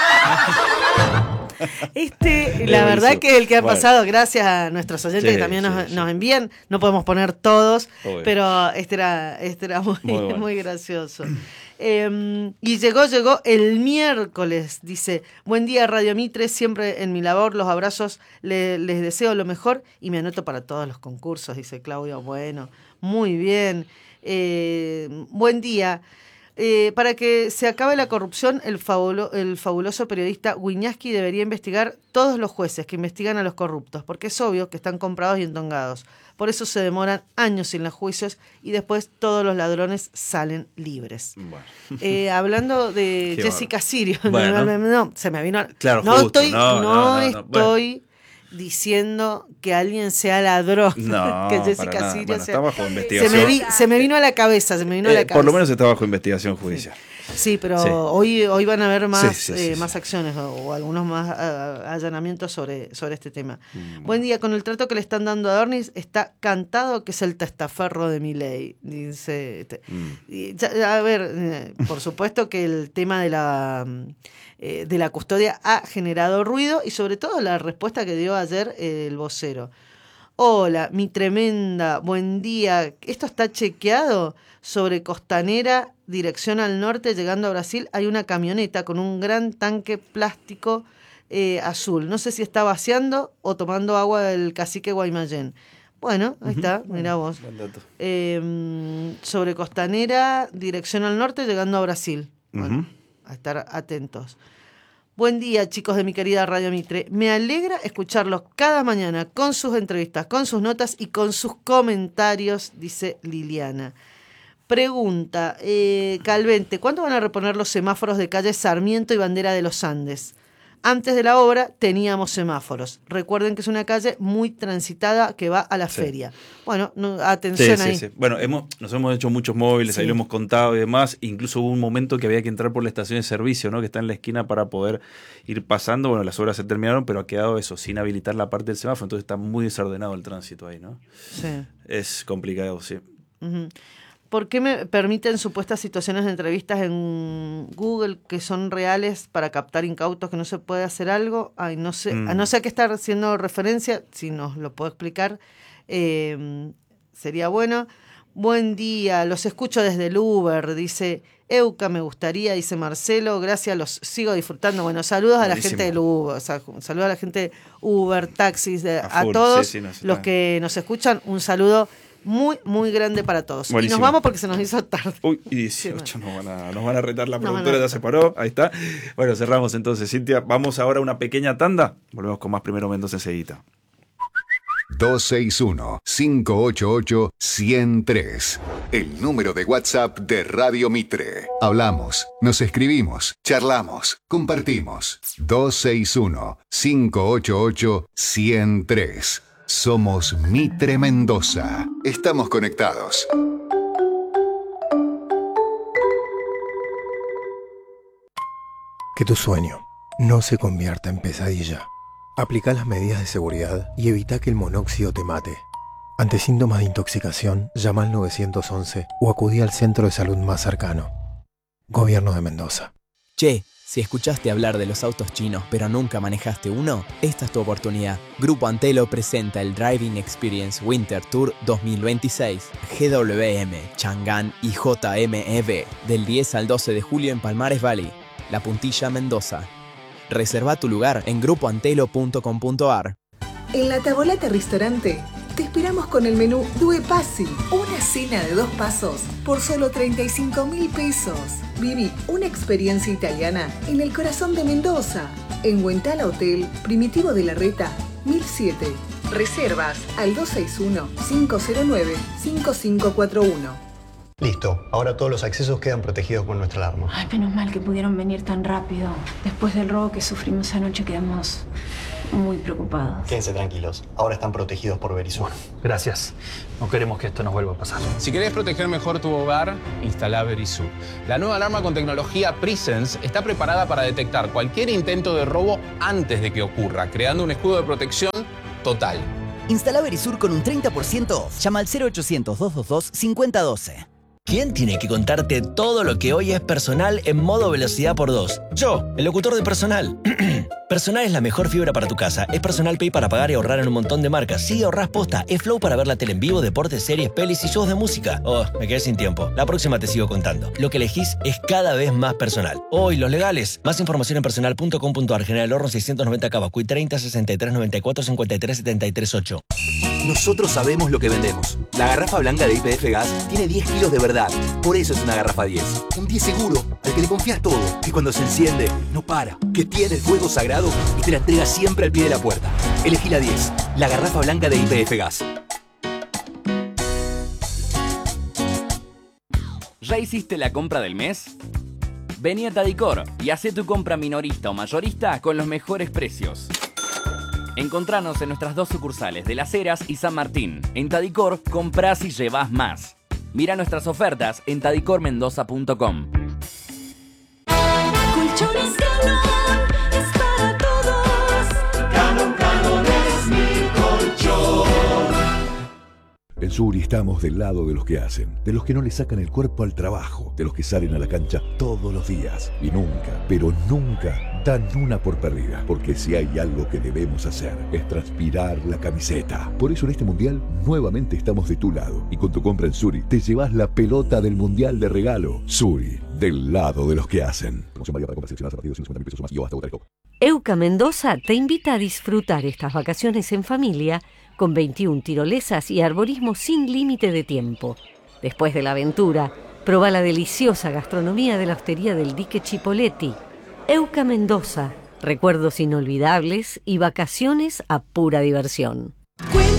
Este, la verdad que el que ha pasado, gracias a nuestros oyentes sí, que también sí, nos, sí. nos envían, no podemos poner todos, Obvio. pero este era, este era muy, muy, bueno. muy gracioso. Eh, y llegó, llegó el miércoles, dice, buen día Radio Mitre, siempre en mi labor, los abrazos, le, les deseo lo mejor y me anoto para todos los concursos, dice Claudio, bueno, muy bien, eh, buen día. Eh, para que se acabe la corrupción, el, fabulo, el fabuloso periodista Wiñaski debería investigar todos los jueces que investigan a los corruptos, porque es obvio que están comprados y entongados. Por eso se demoran años sin los juicios y después todos los ladrones salen libres. Bueno. Eh, hablando de Qué Jessica barro. Sirio, bueno. no, no, se me vino... Claro, no, justo, estoy, no, no, no, no, estoy bueno. diciendo que alguien sea ladrón, no, que Jessica Sirio bueno, sea... está bajo investigación. Se me, vi, se me vino a la cabeza, se me vino eh, a la cabeza. Por lo menos está bajo investigación judicial. Sí. Sí, pero sí. Hoy, hoy van a haber más, sí, sí, sí, eh, más sí. acciones o, o algunos más uh, allanamientos sobre, sobre este tema. Mm. Buen día, con el trato que le están dando a Dornis, está cantado que es el testaferro de Milei. Dice, este, mm. y, ya, a ver, eh, por supuesto que el tema de la, eh, de la custodia ha generado ruido y sobre todo la respuesta que dio ayer eh, el vocero. Hola, mi tremenda, buen día. ¿Esto está chequeado? Sobre Costanera, dirección al norte, llegando a Brasil, hay una camioneta con un gran tanque plástico eh, azul. No sé si está vaciando o tomando agua del cacique Guaymallén. Bueno, ahí uh-huh. está, mirá vos. Eh, sobre Costanera, dirección al norte, llegando a Brasil. Bueno, uh-huh. a estar atentos. Buen día, chicos de mi querida Radio Mitre. Me alegra escucharlos cada mañana con sus entrevistas, con sus notas y con sus comentarios, dice Liliana. Pregunta, eh, Calvente, ¿cuándo van a reponer los semáforos de calle Sarmiento y Bandera de los Andes? Antes de la obra teníamos semáforos. Recuerden que es una calle muy transitada que va a la sí. feria. Bueno, no, atención sí, ahí. Sí, sí. Bueno, hemos, nos hemos hecho muchos móviles, sí. ahí lo hemos contado y demás. Incluso hubo un momento que había que entrar por la estación de servicio, ¿no? Que está en la esquina para poder ir pasando. Bueno, las obras se terminaron, pero ha quedado eso, sin habilitar la parte del semáforo. Entonces está muy desordenado el tránsito ahí, ¿no? Sí. Es complicado, sí. Uh-huh. ¿Por qué me permiten supuestas situaciones de entrevistas en Google que son reales para captar incautos, que no se puede hacer algo? Ay, no sé, mm. no sé a qué está haciendo referencia, si nos lo puedo explicar, eh, sería bueno. Buen día, los escucho desde el Uber, dice Euca, me gustaría, dice Marcelo, gracias, los sigo disfrutando. Bueno, saludos Buenísimo. A la gente del Uber, o sea, saludos a la gente de Uber, taxis, de, a, a todos sí, sí, no los que nos escuchan, un saludo muy, muy grande para todos. Buenísimo. Y nos vamos porque se nos hizo tarde. Uy, y dieciocho, nos van a, nos van a retar, la productora no, ya se paró, ahí está. Bueno, cerramos entonces, Cintia. Vamos ahora a una pequeña tanda. Volvemos con más Primero Mendoza enseguida. dos seis uno, cinco ocho ocho, uno cero tres. El número de WhatsApp de Radio Mitre. Hablamos, nos escribimos, charlamos, compartimos. dos seis uno, cinco ocho ocho, uno cero tres. Somos Mitre Mendoza. Estamos conectados. Que tu sueño no se convierta en pesadilla. Aplica las medidas de seguridad y evita que el monóxido te mate. Ante síntomas de intoxicación, llama al nueve once o acudí al centro de salud más cercano. Gobierno de Mendoza. Che, si escuchaste hablar de los autos chinos pero nunca manejaste uno, esta es tu oportunidad. Grupo Antelo presenta el Driving Experience Winter Tour dos mil veintiséis, G W M, Chang'an y J M E V, del diez al doce de julio en Palmares Valley, La Puntilla, Mendoza. Reserva tu lugar en grupo antelo punto com punto a r. En La Tabolata Restaurante Te esperamos con el menú Due Passi, una cena de dos pasos por solo treinta y cinco mil pesos. Viví una experiencia italiana en el corazón de Mendoza, en Huentala Hotel, Primitivo de la Reta, mil siete. Reservas al dos seis uno, cinco cero nueve, cinco cinco cuatro uno. Listo, ahora todos los accesos quedan protegidos con nuestra alarma. Ay, menos mal que pudieron venir tan rápido. Después del robo que sufrimos anoche quedamos muy preocupados. Quédense tranquilos, ahora están protegidos por Verisur. Gracias. No queremos que esto nos vuelva a pasar. Si querés proteger mejor tu hogar, instala Verisur. La nueva alarma con tecnología Presence está preparada para detectar cualquier intento de robo antes de que ocurra, creando un escudo de protección total. Instala Verisur con un treinta por ciento off. Llama al cero ochocientos, doscientos veintidós, cincuenta doce. ¿Quién tiene que contarte todo lo que hoy es Personal en modo velocidad por dos? Yo, el locutor de Personal. Personal es la mejor fibra para tu casa. Es Personal Pay para pagar y ahorrar en un montón de marcas. Sí, ahorrás posta. Es Flow para ver la tele en vivo, deportes, series, pelis y shows de música. Oh, me quedé sin tiempo. La próxima te sigo contando. Lo que elegís es cada vez más personal. Hoy, los legales. Más información en personal punto com punto ar. General Horno seiscientos noventa Cavacuy treinta, sesenta y tres, noventa y cuatro, cincuenta y tres, setenta y tres, ocho. Nosotros sabemos lo que vendemos. La garrafa blanca de Y P F Gas tiene diez kilos de verdad. Por eso es una garrafa diez. Un diez seguro, al que le confías todo. Que cuando se enciende, no para. Que tiene el fuego sagrado y te la entrega siempre al pie de la puerta. Elegí la diez, la garrafa blanca de Y P F Gas. ¿Ya hiciste la compra del mes? Vení a Tadicor y hacé tu compra minorista o mayorista con los mejores precios. Encontranos en nuestras dos sucursales de Las Heras y San Martín. En Tadicor, comprás y llevás más. Mira nuestras ofertas en tadicor mendoza punto com. Colchones Calón es para todos. Calón, Calón es mi colchón. En Suri estamos del lado de los que hacen, de los que no le sacan el cuerpo al trabajo, de los que salen a la cancha todos los días y nunca, pero nunca dan una por perdida, porque si hay algo que debemos hacer es transpirar la camiseta. Por eso en este mundial nuevamente estamos de tu lado y con tu compra en Suri te llevas la pelota del mundial de regalo. Suri, del lado de los que hacen. Promoción válida para compras seleccionadas a partir de ciento cincuenta mil pesos o más y o hasta votar el copo. Euca Mendoza te invita a disfrutar estas vacaciones en familia con veintiuna tirolesas y arborismo sin límite de tiempo. Después de la aventura, proba la deliciosa gastronomía de la hostería del Dique Chipoletti. Euca Mendoza, recuerdos inolvidables y vacaciones a pura diversión. Cuenta